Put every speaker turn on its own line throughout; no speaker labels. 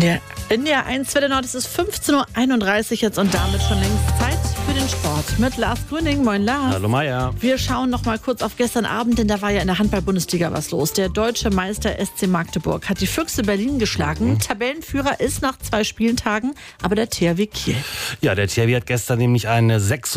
Ja, in der 1 Welle Nord ist es 15.31 Uhr jetzt und damit schon längst Zeit für den Sport mit Lars Grüning. Moin Lars.
Hallo Maja.
Wir schauen noch mal kurz auf gestern Abend, denn da war ja in der Handball-Bundesliga was los. Der deutsche Meister SC Magdeburg hat die Füchse Berlin geschlagen. Tabellenführer ist nach 2 Spieltagen aber der THW Kiel.
Ja, der THW hat gestern nämlich einen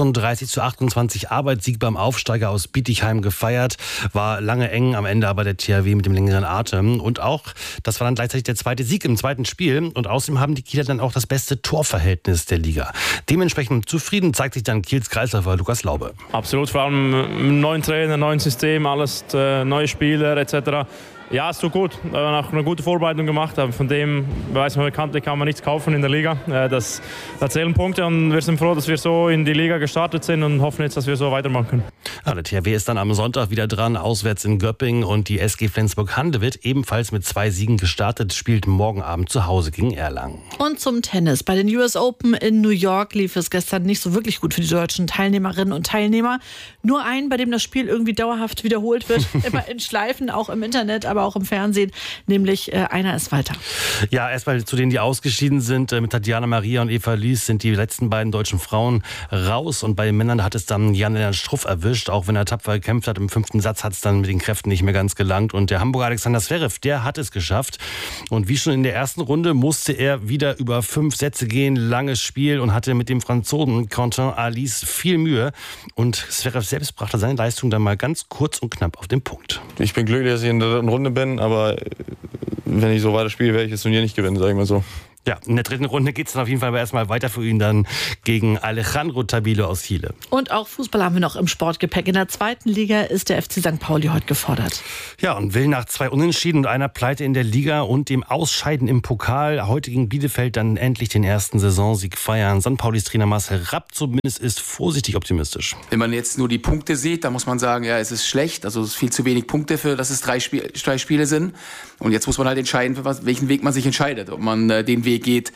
36:28 Arbeitssieg beim Aufsteiger aus Bietigheim gefeiert. War lange eng, am Ende aber der THW mit dem längeren Atem. Und auch, das war dann gleichzeitig der zweite Sieg im zweiten Spiel. Und außerdem haben die Kieler dann auch das beste Torverhältnis der Liga. Dementsprechend zufrieden zeigt sich dann Kiels Kreisläufer Lukas Laube.
Absolut, vor allem neuen Trainer, neuen System, alles neue Spieler etc. Ja, es tut gut. Wir haben auch eine gute Vorbereitung gemacht. Von dem weiß man bekanntlich, kann man nichts kaufen in der Liga. Das zählen Punkte und wir sind froh, dass wir so in die Liga gestartet sind und hoffen jetzt, dass wir so weitermachen können.
Ja, der THW ist dann am Sonntag wieder dran, auswärts in Göppingen, und die SG Flensburg-Handewitt, ebenfalls mit 2 Siegen gestartet, spielt morgen Abend zu Hause gegen Erlangen.
Und zum Tennis. Bei den US Open in New York lief es gestern nicht so wirklich gut für die deutschen Teilnehmerinnen und Teilnehmer. Nur einen, bei dem das Spiel irgendwie dauerhaft wiederholt wird, immer in Schleifen, auch im Internet, aber auch im Fernsehen, nämlich einer ist weiter.
Ja, erstmal zu denen, die ausgeschieden sind. Mit Tatjana Maria und Eva Lies sind die letzten beiden deutschen Frauen raus, und bei den Männern hat es dann Jan-Lennart Struff erwischt. Auch wenn er tapfer gekämpft hat, im 5. Satz hat es dann mit den Kräften nicht mehr ganz gelangt, und der Hamburger Alexander Zverev, der hat es geschafft, und wie schon in der ersten Runde musste er wieder über 5 Sätze gehen, langes Spiel, und hatte mit dem Franzosen Quentin Alice viel Mühe, und Zverev selbst brachte seine Leistung dann mal ganz kurz und knapp auf den Punkt.
Ich bin glücklich, dass ich in der 3. Runde bin, aber wenn ich so weiter spiele, werde ich das Turnier nicht gewinnen, sagen wir so.
Ja, in der 3. Runde geht es dann auf jeden Fall aber erstmal weiter für ihn dann gegen Alejandro Tabilo aus Chile.
Und auch Fußball haben wir noch im Sportgepäck. In der 2. Liga ist der FC St. Pauli heute gefordert.
Ja, und will nach 2 Unentschieden und einer Pleite in der Liga und dem Ausscheiden im Pokal heute gegen Bielefeld dann endlich den ersten Saisonsieg feiern. St. Paulis Trainer Marcel Rapp zumindest ist vorsichtig optimistisch.
Wenn man jetzt nur die Punkte sieht, dann muss man sagen, ja, es ist schlecht. Also es ist viel zu wenig Punkte, für dass es 3 Spiele sind. Und jetzt muss man halt entscheiden, für welchen Weg man sich entscheidet. Ob man den Weg geht,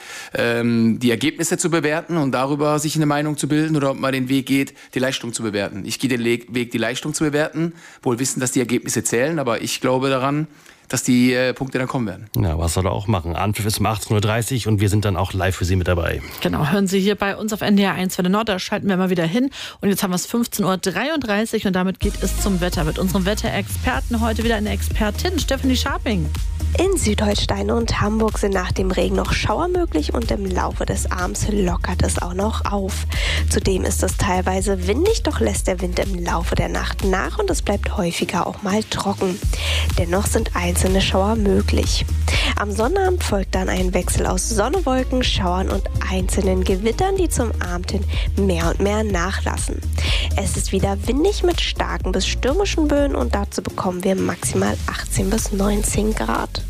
die Ergebnisse zu bewerten und darüber sich eine Meinung zu bilden, oder ob man den Weg geht, die Leistung zu bewerten. Ich gehe den Weg, die Leistung zu bewerten, wohl wissen, dass die Ergebnisse zählen, aber ich glaube daran, dass die Punkte dann kommen werden.
Ja, was soll er auch machen? Anpfiff ist um 18:30 Uhr und wir sind dann auch live für Sie mit dabei.
Genau, hören Sie hier bei uns auf NDR 1 Welle Nord, da schalten wir mal wieder hin. Und jetzt haben wir es 15:33 Uhr und damit geht es zum Wetter. Mit unserem Wetterexperten heute wieder eine Expertin, Stefanie Scharping.
In Südholstein und Hamburg sind nach dem Regen noch Schauer möglich und im Laufe des Abends lockert es auch noch auf. Zudem ist es teilweise windig, doch lässt der Wind im Laufe der Nacht nach und es bleibt häufiger auch mal trocken. Dennoch sind einzelne Schauer möglich. Am Sonnabend folgt dann ein Wechsel aus Sonne, Wolken, Schauern und einzelnen Gewittern, die zum Abend hin mehr und mehr nachlassen. Es ist wieder windig mit starken bis stürmischen Böen und dazu bekommen wir maximal 18 bis 19 Grad.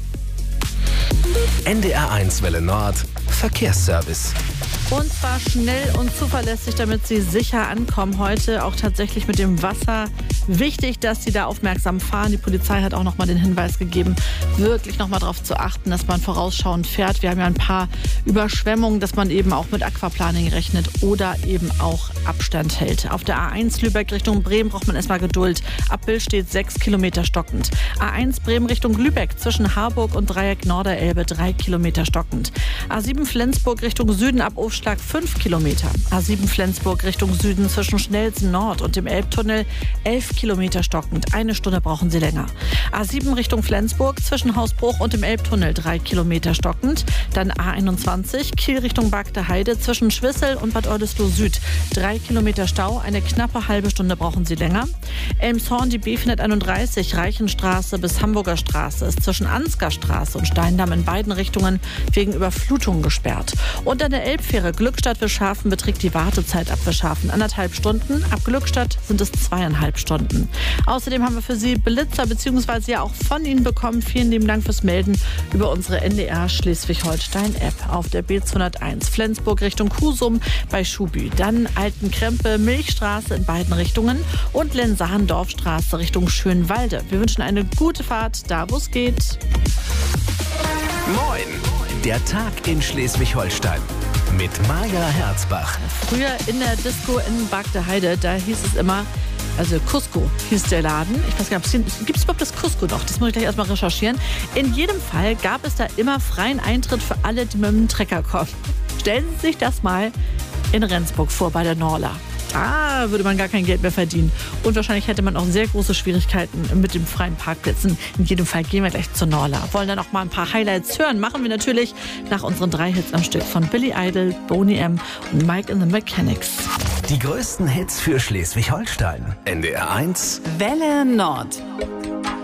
NDR 1 Welle Nord Verkehrsservice.
Und zwar schnell und zuverlässig, damit Sie sicher ankommen. Heute auch tatsächlich mit dem Wasser. Wichtig, dass Sie da aufmerksam fahren. Die Polizei hat auch noch mal den Hinweis gegeben, wirklich noch mal darauf zu achten, dass man vorausschauend fährt. Wir haben ja ein paar Überschwemmungen, dass man eben auch mit Aquaplaning rechnet oder eben auch Abstand hält. Auf der A1 Lübeck Richtung Bremen braucht man erstmal Geduld. Ab Bill steht 6 Kilometer stockend. A1 Bremen Richtung Lübeck zwischen Harburg und Dreieck Norderelbe 3 Kilometer stockend. A7 Flensburg Richtung Süden ab Aufschlag 5 Kilometer. A7 Flensburg Richtung Süden zwischen Schnelsen Nord und dem Elbtunnel 11 Kilometer stockend. 1 Stunde brauchen Sie länger. A7 Richtung Flensburg zwischen Hausbruch und dem Elbtunnel 3 Kilometer stockend. Dann A21 Kiel Richtung Bagde Heide zwischen Schwissel und Bad Oldesloe Süd 3 Kilometer Stau. Eine knappe halbe Stunde brauchen Sie länger. Elmshorn die B431 Reichenstraße bis Hamburger Straße ist zwischen Ansgar Straße und Steindamm in beiden Richtungen wegen Überflutung gesperrt. Und an der Elbfähre Glückstadt-Wischhafen beträgt die Wartezeit ab Wischhafen 1,5 Stunden. Ab Glückstadt sind es 2,5 Stunden. Außerdem haben wir für Sie Blitzer bzw. ja auch von Ihnen bekommen. Vielen lieben Dank fürs Melden über unsere NDR Schleswig-Holstein-App. Auf der B201 Flensburg Richtung Husum bei Schubü. Dann Altenkrempe, Milchstraße in beiden Richtungen und Lensahn-Dorfstraße Richtung Schönwalde. Wir wünschen eine gute Fahrt, da wo es geht.
Moin, der Tag in Schleswig-Holstein mit Maja Herzbach.
Früher in der Disco in Bagde Heide, da hieß es immer, Also Cusco hieß der Laden. Ich weiß gar nicht, gibt es überhaupt das Cusco noch? Das muss ich gleich erstmal recherchieren. In jedem Fall gab es da immer freien Eintritt für alle, die mit dem Trecker kommen. Stellen Sie sich das mal in Rendsburg vor bei der Norla. Da würde man gar kein Geld mehr verdienen. Und wahrscheinlich hätte man auch sehr große Schwierigkeiten mit den freien Parkplätzen. In jedem Fall gehen wir gleich zur Norla. Wollen dann auch mal ein paar Highlights hören. Machen wir natürlich nach unseren 3 Hits am Stück von Billy Idol, Boney M. und Mike and the Mechanics.
Die größten Hits für Schleswig-Holstein. NDR 1.
Welle Nord.